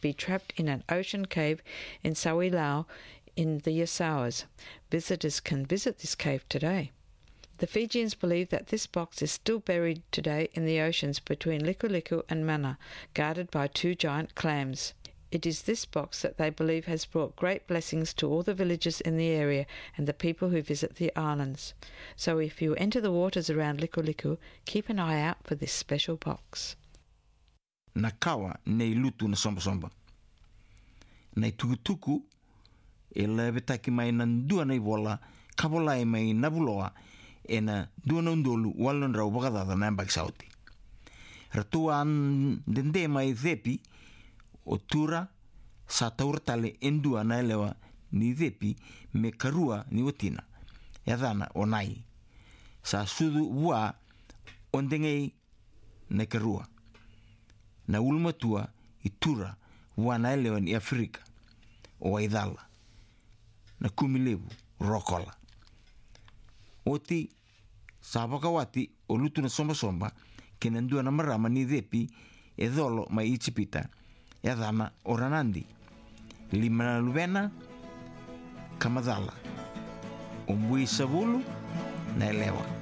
be trapped in an ocean cave in Sawilau in the Yasawas. Visitors can visit this cave today. The Fijians believe that this box is still buried today in the oceans between Liku Liku and Mana, guarded by 2 giant clams. It is this box that they believe has brought great blessings to all the villagers in the area and the people who visit the islands. So if you enter the waters around Liku Liku, keep an eye out for this special box. Na kawa nei lutu na somba. Nei tukutuku e lewe taki mai na ndua nei wola kavolai mai nabuloa e na dua na undolu walon rau wakadada na mbaki sauti. Ratua an dende mai thepi o tura sa tauratale endua na elewa ni thepi me karua ni watina. Yadana o nai. Sa sudu ua ondengei na karua. Na ulmatua i tura ua na elewa ni Afrika o waidhala. Na kumilevu rokola. Oti sa wakawati o lutu na somba kena ndua na marama ni thepi e dholo mai itipita e dhama o ranandi. Lima na luvena kamadhala. O mbui savulu na elewa.